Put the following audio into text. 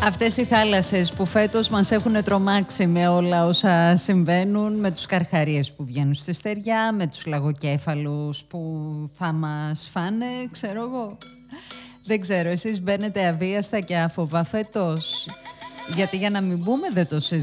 Αυτές οι θάλασσες που φέτος μας έχουν τρομάξει με όλα όσα συμβαίνουν, με τους καρχαρίες που βγαίνουν στη στεριά, με τους λαγοκέφαλους που θα μας φάνε, ξέρω εγώ. Δεν ξέρω, εσείς μπαίνετε αβίαστα και αφοβά φέτος? Γιατί για να μην μπούμε δεν το συζητάμε.